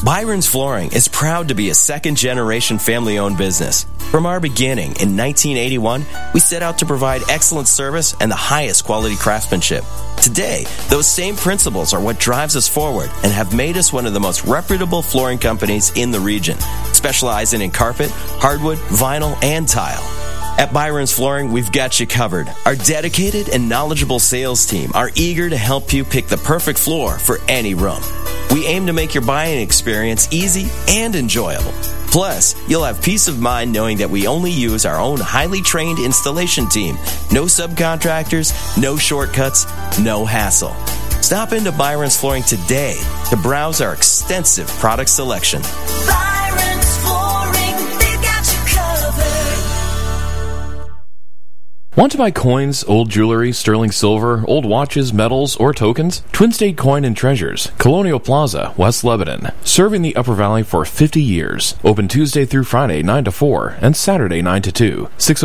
Byron's Flooring is proud to be a second-generation family-owned business. From our beginning in 1981, we set out to provide excellent service and the highest quality craftsmanship. Today, those same principles are what drives us forward and have made us one of the most reputable flooring companies in the region, specializing in carpet, hardwood, vinyl, and tile. At Byron's Flooring, we've got you covered. Our dedicated and knowledgeable sales team are eager to help you pick the perfect floor for any room. We aim to make your buying experience easy and enjoyable. Plus, you'll have peace of mind knowing that we only use our own highly trained installation team. No subcontractors, no shortcuts, no hassle. Stop into Byron's Flooring today to browse our extensive product selection. Byron's Flooring, they've got you covered. Want to buy coins, old jewelry, sterling silver, old watches, medals, or tokens? Twin State Coin and Treasures, Colonial Plaza, West Lebanon. Serving the Upper Valley for 50 years. Open Tuesday through Friday, 9 to 4, and Saturday, 9 to 2.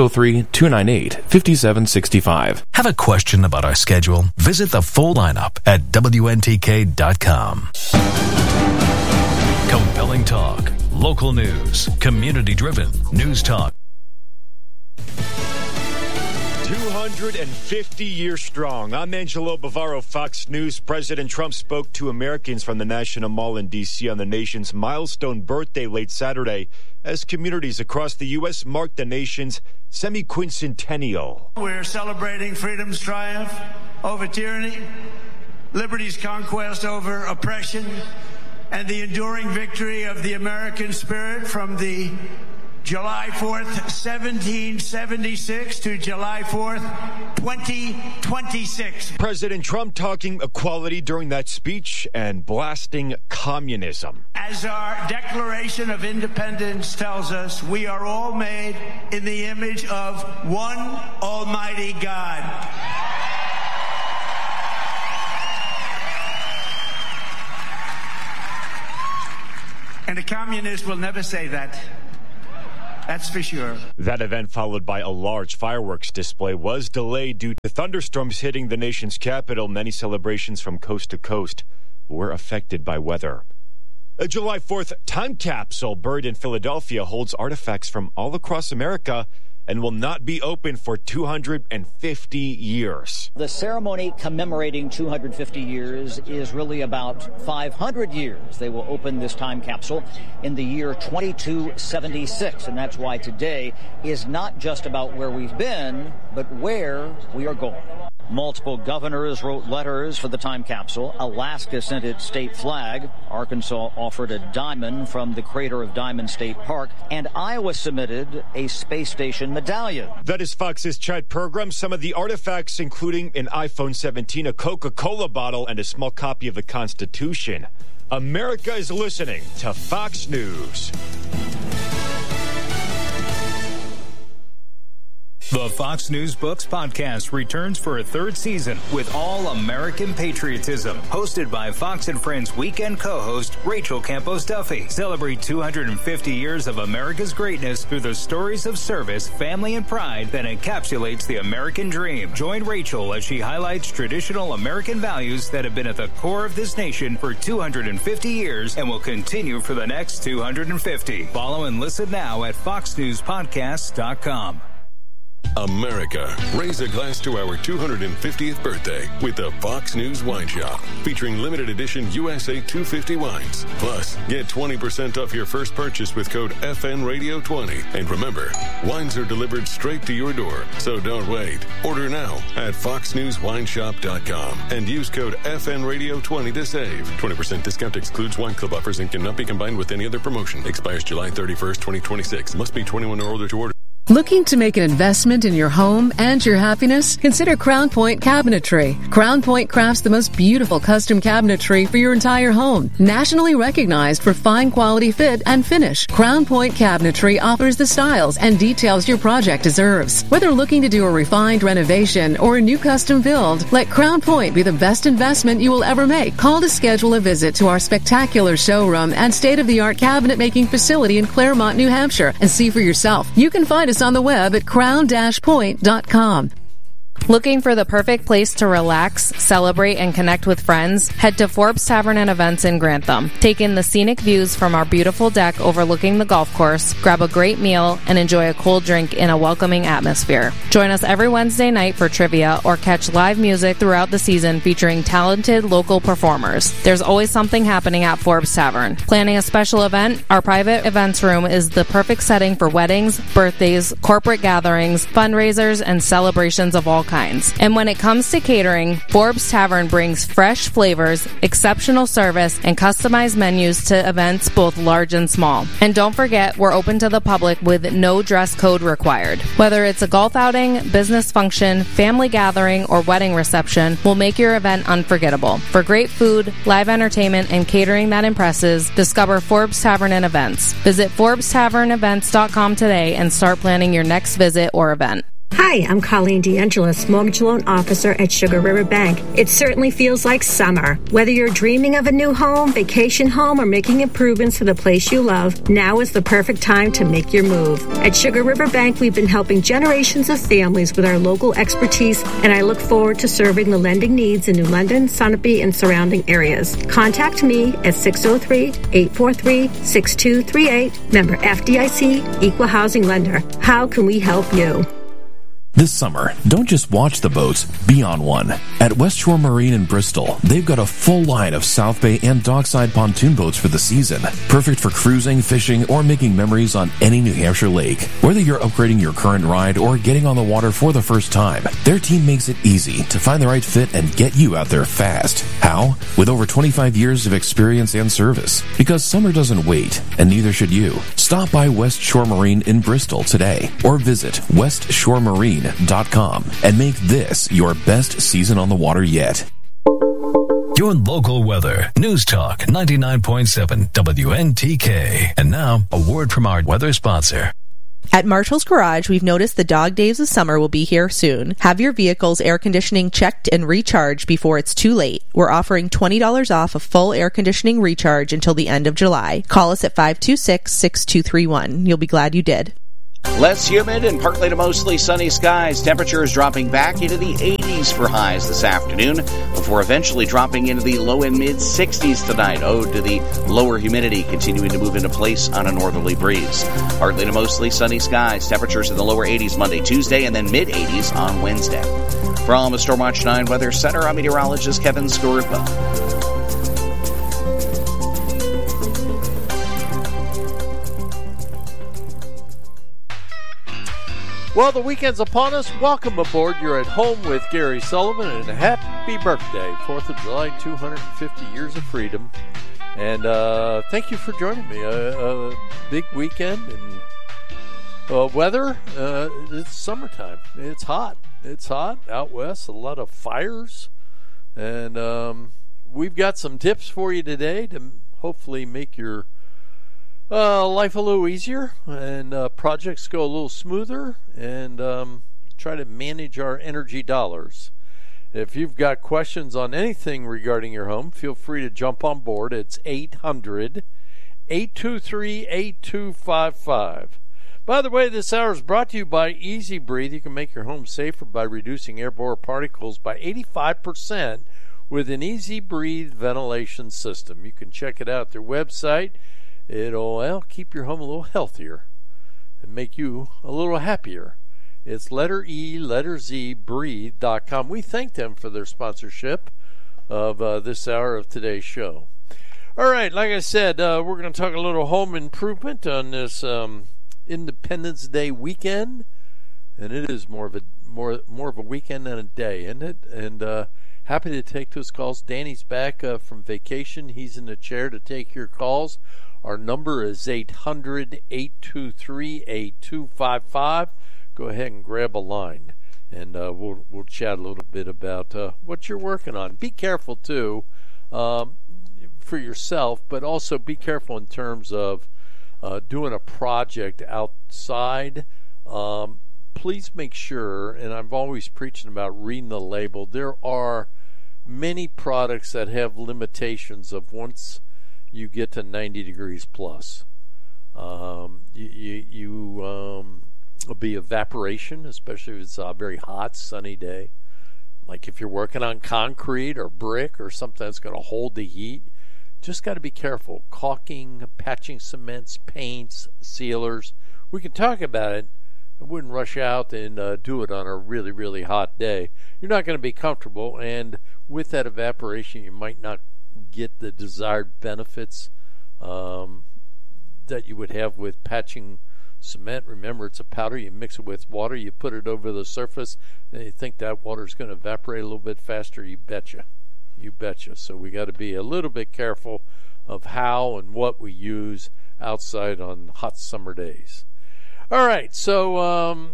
603-298-5765. Have a question about our schedule? Visit the full lineup at WNTK.com. Compelling talk, local news, community-driven news talk. 250 years strong. I'm Angelo Bavaro, Fox News. President Trump spoke to Americans from the National Mall in D.C. on the nation's milestone birthday late Saturday as communities across the U.S. mark the nation's semi-quincentennial. We're celebrating freedom's triumph over tyranny, liberty's conquest over oppression, and the enduring victory of the American spirit from the July 4th, 1776 to July 4th, 2026. President Trump talking equality during that speech and blasting communism. As our Declaration of Independence tells us, we are all made in the image of one Almighty God. And a communist will never say that. That's for sure. That event, followed by a large fireworks display, was delayed due to thunderstorms hitting the nation's capital. Many celebrations from coast to coast were affected by weather. A July 4th time capsule buried in Philadelphia holds artifacts from all across America and will not be open for 250 years. The ceremony commemorating 250 years is really about 500 years. They will open this time capsule in the year 2276, and that's why today is not just about where we've been, but where we are going. Multiple governors wrote letters for the time capsule. Alaska sent its state flag. Arkansas offered a diamond from the crater of Diamond State Park. And Iowa submitted a space station medallion. That is Fox's chat program. Some of the artifacts, including an iPhone 17, a Coca-Cola bottle, and a small copy of the Constitution. America is listening to Fox News. The Fox News Books podcast returns for a third season with all American patriotism. Hosted by Fox and Friends weekend co-host Rachel Campos Duffy. Celebrate 250 years of America's greatness through the stories of service, family, and pride that encapsulates the American dream. Join Rachel as she highlights traditional American values that have been at the core of this nation for 250 years and will continue for the next 250. Follow and listen now at foxnewspodcasts.com. America, raise a glass to our 250th birthday with the Fox News Wine Shop, featuring limited edition USA 250 wines. Plus, get 20% off your first purchase with code FNRadio20. And remember, wines are delivered straight to your door, so don't wait. Order now at foxnewswineshop.com and use code FNRadio20 to save. 20% discount excludes wine club offers and cannot be combined with any other promotion. Expires July 31st, 2026. Must be 21 or older to order. Looking to make an investment in your home and your happiness? Consider Crown Point Cabinetry. Crown Point crafts the most beautiful custom cabinetry for your entire home. Nationally recognized for fine quality fit and finish, Crown Point Cabinetry offers the styles and details your project deserves. Whether looking to do a refined renovation or a new custom build, let Crown Point be the best investment you will ever make. Call to schedule a visit to our spectacular showroom and state-of-the-art cabinet making facility in Claremont, New Hampshire, and see for yourself. You can find us on the web at crown-point.com. Looking for the perfect place to relax, celebrate, and connect with friends? Head to Forbes Tavern and Events in Grantham. Take in the scenic views from our beautiful deck overlooking the golf course, grab a great meal, and enjoy a cold drink in a welcoming atmosphere. Join us every Wednesday night for trivia or catch live music throughout the season featuring talented local performers. There's always something happening at Forbes Tavern. Planning a special event? Our private events room is the perfect setting for weddings, birthdays, corporate gatherings, fundraisers, and celebrations of all kinds. And when it comes to catering, Forbes Tavern brings fresh flavors, exceptional service, and customized menus to events both large and small. And don't forget, we're open to the public with no dress code required. Whether it's a golf outing, business function, family gathering, or wedding reception, we'll make your event unforgettable. For great food, live entertainment, and catering that impresses, discover Forbes Tavern and Events. Visit ForbesTavernEvents.com today and start planning your next visit or event. Hi, I'm Colleen DeAngelis, Mortgage Loan Officer at Sugar River Bank. It certainly feels like summer. Whether you're dreaming of a new home, vacation home, or making improvements to the place you love, now is the perfect time to make your move. At Sugar River Bank, we've been helping generations of families with our local expertise, and I look forward to serving the lending needs in New London, Sunapee, and surrounding areas. Contact me at 603-843-6238. Member FDIC, Equal Housing Lender. How can we help you? This summer, don't just watch the boats, be on one. At West Shore Marine in Bristol, they've got a full line of South Bay and dockside pontoon boats for the season. Perfect for cruising, fishing, or making memories on any New Hampshire lake. Whether you're upgrading your current ride or getting on the water for the first time, their team makes it easy to find the right fit and get you out there fast. How? With over 25 years of experience and service. Because summer doesn't wait, and neither should you. Stop by West Shore Marine in Bristol today, or visit westshore.marine.com and make this your best season on the water yet. Your local weather. News Talk 99.7 WNTK. And now, a word from our weather sponsor. At Marshall's Garage, we've noticed the dog days of summer will be here soon. Have your vehicle's air conditioning checked and recharged before it's too late. We're offering $20 off a full air conditioning recharge until the end of July. Call us at 526-6231. You'll be glad you did. Less humid and partly to mostly sunny skies. Temperatures dropping back into the 80s for highs this afternoon before eventually dropping into the low and mid 60s tonight, owed to the lower humidity continuing to move into place on a northerly breeze. Partly to mostly sunny skies. Temperatures in the lower 80s Monday, Tuesday, and then mid 80s on Wednesday. From the Stormwatch 9 Weather Center, I'm meteorologist Kevin Skorupa. Well, the weekend's upon us. Welcome aboard. You're at home with Gary Sullivan, and happy birthday. 4th of July, 250 years of freedom. And thank you for joining me. A big weekend and weather. It's summertime. It's hot. It's hot out west. A lot of fires. And we've got some tips for you today to hopefully make your life a little easier and projects go a little smoother, and try to manage our energy dollars. If you've got questions on anything regarding your home, feel free to jump on board. It's 800-823-8255. By the way, this hour is brought to you by Easy Breathe. You can make your home safer by reducing airborne particles by 85% with an Easy Breathe ventilation system. You can check it out at their website. It'll keep your home a little healthier and make you a little happier. It's letter E, letter Z, breathe.com. We thank them for their sponsorship of this hour of today's show. All right, like I said, we're going to talk a little home improvement on this Independence Day weekend, and it is more of a weekend than a day, isn't it? And happy to take those calls. Danny's back from vacation. He's in the chair to take your calls. Our number is 800-823-8255. Go ahead and grab a line, and we'll chat a little bit about what you're working on. Be careful, too, for yourself, but also be careful in terms of doing a project outside. Please make sure, and I'm always preaching about reading the label, there are many products that have limitations of once you get There'll be evaporation, especially if it's a very hot, sunny day. Like if you're working on concrete or brick or something that's going to hold the heat, just got to be careful. Caulking, patching cements, paints, sealers. We can talk about it. I wouldn't rush out and do it on a really, really hot day. You're not going to be comfortable, and with that evaporation, you might not get the desired benefits that you would have with patching cement. Remember, it's a powder. You mix it with water. You put it over the surface, and you think that water is going to evaporate a little bit faster. You betcha. You betcha. So we got to be a little bit careful of how and what we use outside on hot summer days. All right, so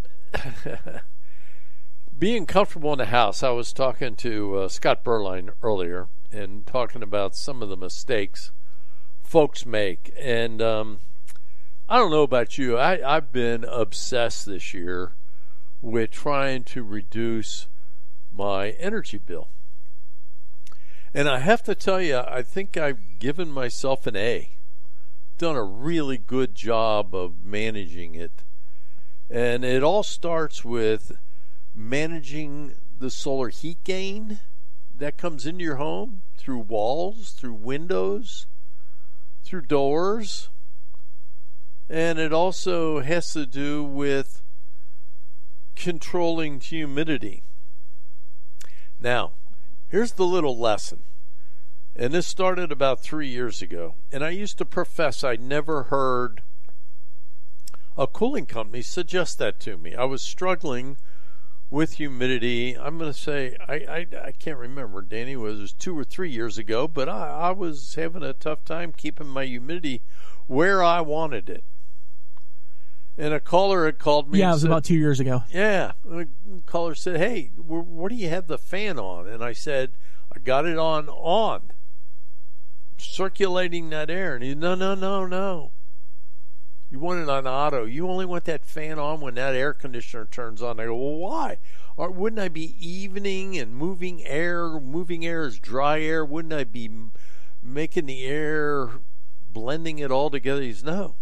being comfortable in the house. I was talking to Scott Berline earlier and talking about some of the mistakes folks make. And I don't know about you. I've been obsessed this year with trying to reduce my energy bill. And I have to tell you, I think I've given myself an A. Done a really good job of managing it. And it all starts with managing the solar heat gain that comes into your home through walls, through windows, through doors. And it also has to do with controlling humidity. Now, here's the little lesson. And this started about 3 years ago. And I used to profess I'd never heard a cooling company suggest that to me. I was struggling with humidity. I'm going to say, I can't remember, Danny, it was 2 or 3 years ago, but I was having a tough time keeping my humidity where I wanted it. And a caller had called me. Yeah, it was about 2 years ago. Yeah. A caller said, hey, where do you have the fan on? And I said, I got it on. Circulating that air. And he, no. You want it on auto. You only want that fan on when that air conditioner turns on. I go, well, why? Or wouldn't I be evening and moving air? Moving air is dry air. Wouldn't I be making the air, blending it all together? He says, no.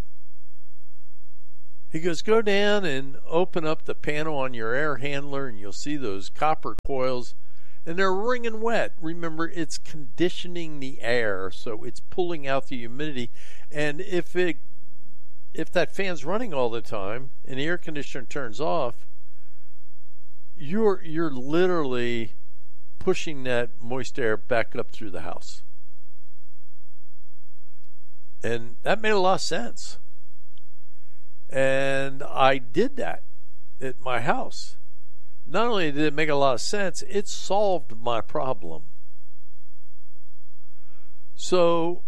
He goes, go down and open up the panel on your air handler, and you'll see those copper coils, and they're wringing wet. Remember, it's conditioning the air, so it's pulling out the humidity. And if that fan's running all the time and the air conditioner turns off, you're literally pushing that moist air back up through the house. And that made a lot of sense. And I did that at my house. Not only did it make a lot of sense, it solved my problem. So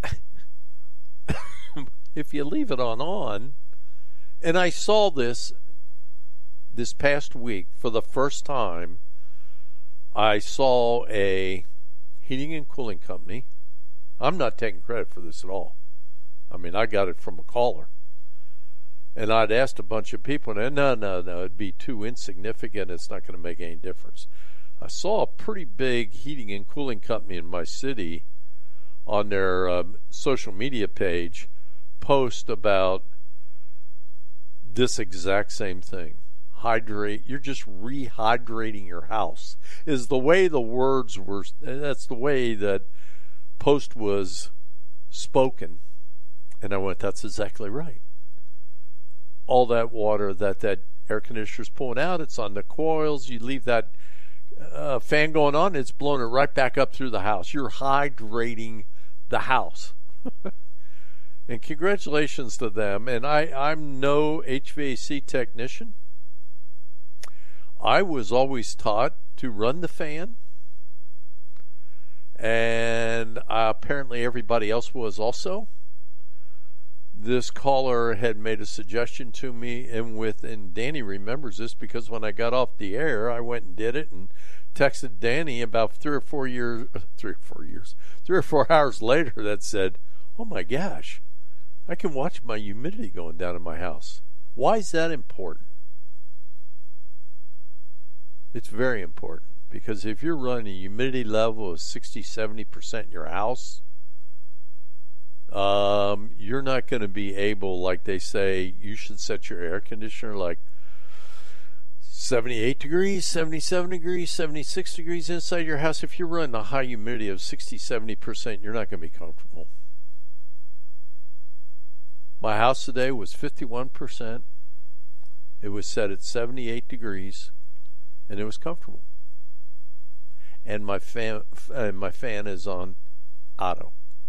if you leave it on, and I saw this past week for the first time, I saw a heating and cooling company. I'm not taking credit for this at all. I mean, I got it from a caller. And I'd asked a bunch of people, and no, it'd be too insignificant. It's not going to make any difference. I saw a pretty big heating and cooling company in my city on their social media page post about this exact same thing. Hydrate. You're just rehydrating your house. Is the way the words were. That's the way that post was spoken. And I went, that's exactly right. All that water that air conditioner's pulling out, it's on the coils. You leave that fan going on, it's blowing it right back up through the house. You're hydrating the house. And congratulations to them. And I'm no HVAC technician. I was always taught to run the fan. And apparently everybody else was also. This caller had made a suggestion to me, and Danny remembers this because when I got off the air, I went and did it and texted Danny about 3 or 4 hours later that said, oh my gosh, I can watch my humidity going down in my house. Why is that important? It's very important because if you're running a humidity level of 60-70% in your house, you're not going to be able, like they say, you should set your air conditioner like 78 degrees, 77 degrees, 76 degrees inside your house. If you're running a high humidity of 60, 70%, you're not going to be comfortable. My house today was 51%. It was set at 78 degrees, and it was comfortable. And my fan is on auto.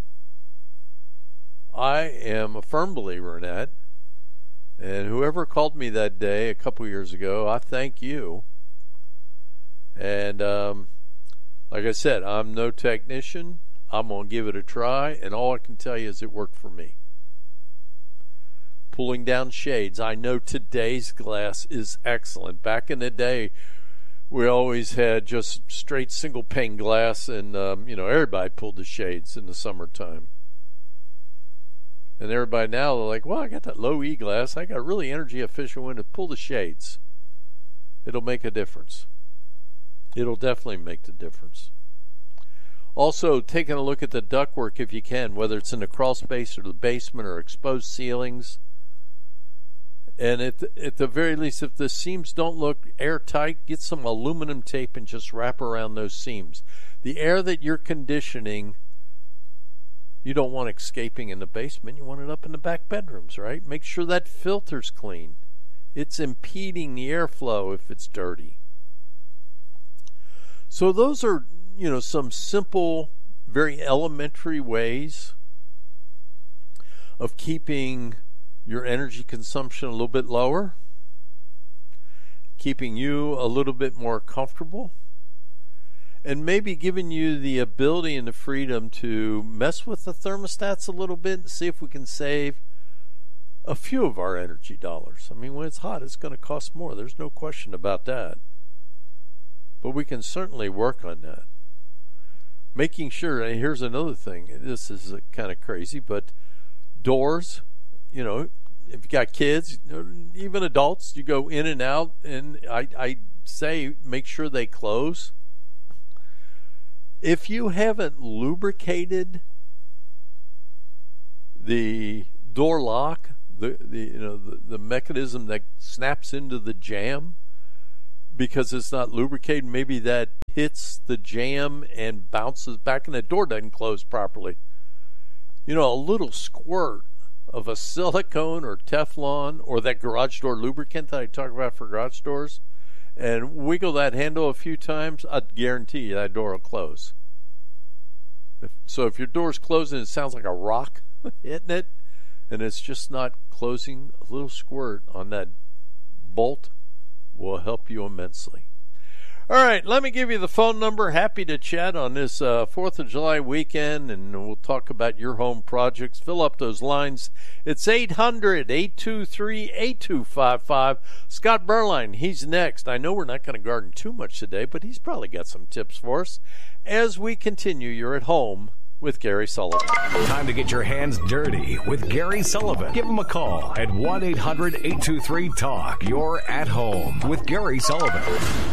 I am a firm believer in that. And whoever called me that day a couple years ago, I thank you. And like I said, I'm no technician. I'm going to give it a try. And all I can tell you is it worked for me. Pulling down shades. I know today's glass is excellent. Back in the day, we always had just straight single pane glass. And, everybody pulled the shades in the summertime. And everybody now, they're like, well, I got that low E glass. I got a really energy efficient one to pull the shades. It'll make a difference. It'll definitely make the difference. Also, taking a look at the ductwork if you can, whether it's in the crawl space or the basement or exposed ceilings. And at the very least, if the seams don't look airtight, get some aluminum tape and just wrap around those seams. The air that you're conditioning, you don't want escaping in the basement. You want it up in the back bedrooms, right? Make sure that filter's clean. It's impeding the airflow if it's dirty. So those are, some simple, very elementary ways of keeping your energy consumption a little bit lower, keeping you a little bit more comfortable, and maybe giving you the ability and the freedom to mess with the thermostats a little bit and see if we can save a few of our energy dollars. I mean, when it's hot, it's going to cost more. There's no question about that. But we can certainly work on that. Making sure, and here's another thing, this is kind of crazy, but doors, if you got kids, even adults, you go in and out, and I say make sure they close. If you haven't lubricated the door lock, the mechanism that snaps into the jamb, because it's not lubricated, maybe that hits the jamb and bounces back and the door doesn't close properly. A little squirt of a silicone or Teflon or that garage door lubricant that I talk about for garage doors, and wiggle that handle a few times, I guarantee you that door will close. So if your door's closing, it sounds like a rock hitting it, and it's just not closing, a little squirt on that bolt will help you immensely. All right, let me give you the phone number. Happy to chat on this 4th of July weekend, and we'll talk about your home projects. Fill up those lines. It's 800-823-8255. Scott Berline, he's next. I know we're not going to garden too much today, but he's probably got some tips for us. As we continue, you're at home with Gary Sullivan. Time to get your hands dirty with Gary Sullivan. Give him a call at 1-800-823-TALK. You're at home with Gary Sullivan.